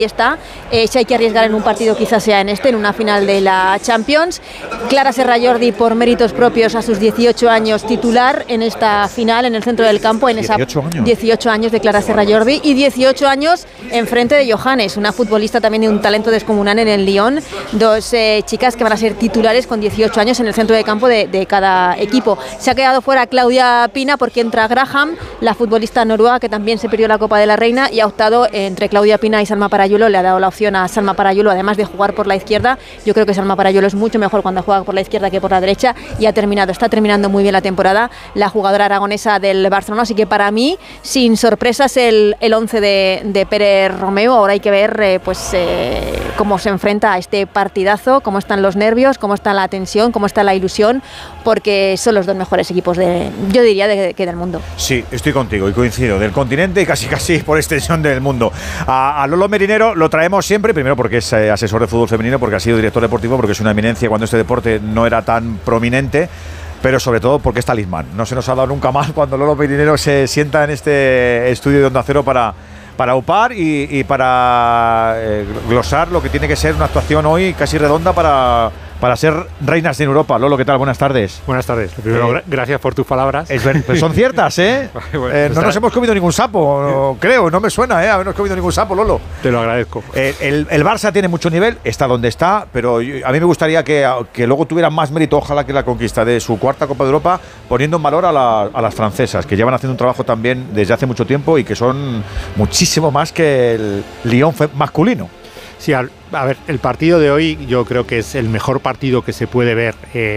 Está, si hay que arriesgar en un partido quizás sea en una final de la Champions. Clara Serrallordi, por méritos propios, a sus 18 años titular en esta final en el centro del campo, en 18 años de Clara Serrallordi y 18 años enfrente de Johannes, una futbolista también de un talento descomunal en el Lyon. Dos chicas que van a ser titulares con 18 años en el centro de campo de cada equipo. Se ha quedado fuera Claudia Pina porque entra Graham, la futbolista noruega que también se perdió la Copa de la Reina, y ha optado entre Claudia Pina y Salma Parayuelo. Le ha dado la opción a Salma Parayuelo, además de jugar por la izquierda. Yo creo que Salma Parayuelo es mucho mejor cuando juega por la izquierda que por la derecha, y está terminando muy bien la temporada la jugadora aragonesa del Barcelona. Así que para mí, sin sorpresas, el 11 de Pere Romeu. Ahora hay que ver cómo se enfrenta a este partidazo, cómo están los nervios, cómo está la tensión, cómo está la ilusión, porque son los dos mejores equipos yo diría del mundo. Sí, estoy contigo y coincido, del continente y casi por extensión del mundo. A Lolo Merinero lo traemos siempre, primero porque es asesor de fútbol femenino, porque ha sido director deportivo, porque es una eminencia cuando este deporte no era tan prominente, pero sobre todo porque es talismán. No se nos ha dado nunca mal cuando Lolo Merinero se sienta en este estudio de Onda Cero para upar y para glosar lo que tiene que ser una actuación hoy casi redonda para ser reinas en Europa. Lolo, ¿qué tal? Buenas tardes. Buenas tardes. Primero, gracias por tus palabras. Pues son ciertas, ¿eh? Bueno, no nos hemos comido ningún sapo, creo. No me suena, habernos comido ningún sapo, Lolo. Te lo agradezco. El Barça tiene mucho nivel, está donde está, pero a mí me gustaría que luego tuviera más mérito, ojalá, que la conquista de su cuarta Copa de Europa, poniendo en valor a las francesas, que llevan haciendo un trabajo también desde hace mucho tiempo y que son muchísimo más que el Lyon masculino. Sí, a ver, el partido de hoy yo creo que es el mejor partido que se puede ver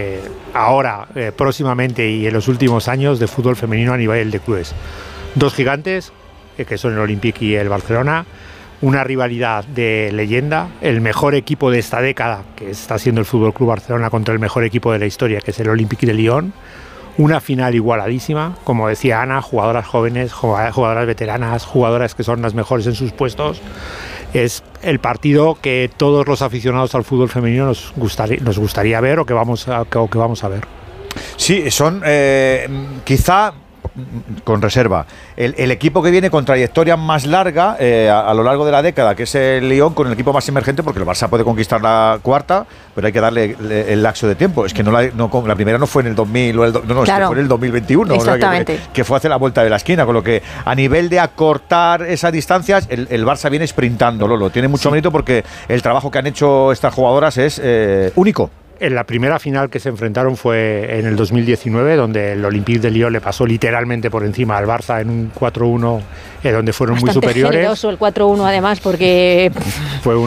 ahora, próximamente y en los últimos años de fútbol femenino a nivel de clubes. Dos gigantes, que son el Olympique y el Barcelona, una rivalidad de leyenda, el mejor equipo de esta década, que está siendo el Fútbol Club Barcelona, contra el mejor equipo de la historia, que es el Olympique de Lyon. Una final igualadísima, como decía Ana, jugadoras jóvenes, jugadoras veteranas, jugadoras que son las mejores en sus puestos. Es el partido que todos los aficionados al fútbol femenino nos gustaría ver o que vamos a ver. Sí, son quizá con reserva el equipo que viene con trayectoria más larga a lo largo de la década, que es el Lyon, con el equipo más emergente, porque el Barça puede conquistar la cuarta, pero hay que darle el lapso de tiempo. Es que la primera no fue en el 2000 claro, es que fue en el 2021, exactamente, que fue hacia la vuelta de la esquina, con lo que a nivel de acortar esas distancias el Barça viene sprintando, Lolo. Tiene mucho mérito porque el trabajo que han hecho estas jugadoras es único. En la primera final que se enfrentaron fue en el 2019, donde el Olympique de Lyon le pasó literalmente por encima al Barça en un 4-1, donde fueron bastante muy superiores. Generoso el 4-1 además, porque fue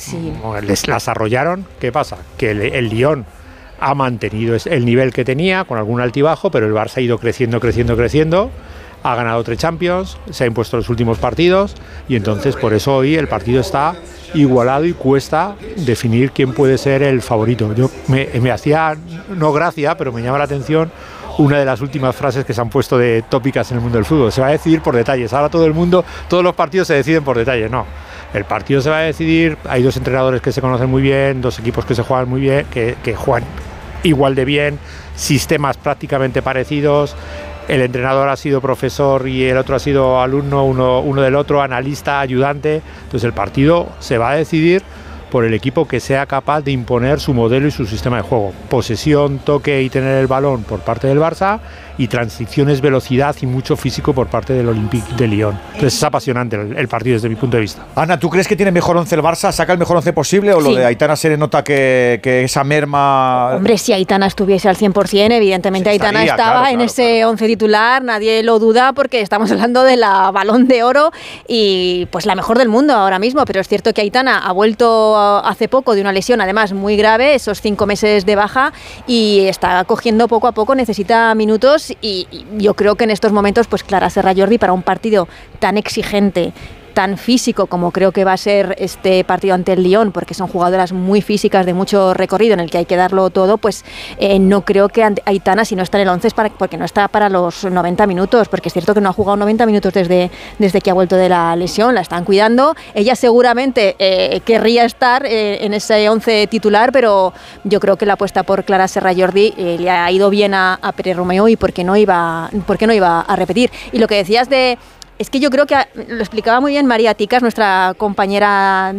las arrollaron. ¿Qué pasa? Que el Lyon ha mantenido el nivel que tenía, con algún altibajo, pero el Barça ha ido creciendo. Ha ganado 3 Champions, se ha impuesto los últimos partidos, y entonces por eso hoy el partido está igualado y cuesta definir quién puede ser el favorito. Yo me hacía, no gracia, pero me llama la atención una de las últimas frases que se han puesto de tópicas en el mundo del fútbol. Se va a decidir por detalles. Ahora todos los partidos se deciden por detalles. No, el partido se va a decidir. Hay 2 entrenadores que se conocen muy bien, 2 equipos que se juegan muy bien, que juegan igual de bien, sistemas prácticamente parecidos. El entrenador ha sido profesor y el otro ha sido alumno, uno del otro, analista, ayudante. Entonces el partido se va a decidir por el equipo que sea capaz de imponer su modelo y su sistema de juego. Posesión, toque y tener el balón por parte del Barça, y transiciones, velocidad y mucho físico por parte del Olympique de Lyon. Entonces es apasionante el partido desde mi punto de vista. Ana, ¿tú crees que tiene mejor 11 el Barça? ¿Saca el mejor 11 posible o sí? Lo de Aitana se nota que esa merma...? Hombre, si Aitana estuviese al 100%, evidentemente Aitana estaba en ese 11 titular, nadie lo duda, porque estamos hablando de la Balón de Oro y pues la mejor del mundo ahora mismo, pero es cierto que Aitana ha vuelto hace poco de una lesión, además muy grave, esos 5 meses de baja, y está cogiendo poco a poco, necesita minutos, y yo creo que en estos momentos pues Clara Serrallordi, para un partido tan exigente, tan físico como creo que va a ser este partido ante el Lyon, porque son jugadoras muy físicas de mucho recorrido en el que hay que darlo todo, pues no creo que Aitana, si no está en el 11, es porque no está para los 90 minutos, porque es cierto que no ha jugado 90 minutos desde que ha vuelto de la lesión, la están cuidando. Ella seguramente querría estar en ese 11 titular, pero yo creo que la apuesta por Clara Serrallordi le ha ido bien a Pere Romeu, y ¿por qué no iba a repetir? Y lo que decías de Es que yo creo que lo explicaba muy bien María Ticas, nuestra compañera